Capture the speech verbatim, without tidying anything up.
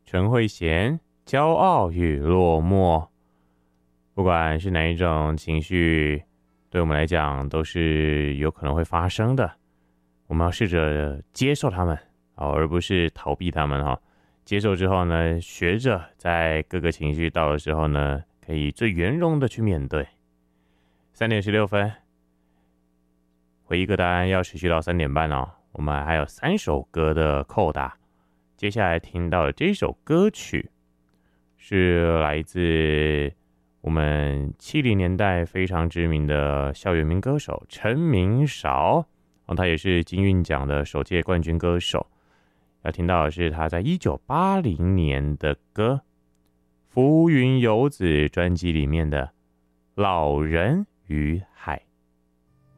陈慧娴，骄傲与落寞。不管是哪一种情绪，对我们来讲都是有可能会发生的。我们要试着接受他们，而不是逃避他们。接受之后呢，学着在各个情绪到的时候呢，可以最圆融的去面对。三点十六分，回忆歌单要持续到三点半哦。我们还有三首歌的扣打。接下来听到的这首歌曲是来自我们七零年代非常知名的校园民歌手陈明韶，哦，他也是金韵奖的首届冠军歌手。要听到的是他在一九八零年的歌《浮云游子》专辑里面的《老人与海》。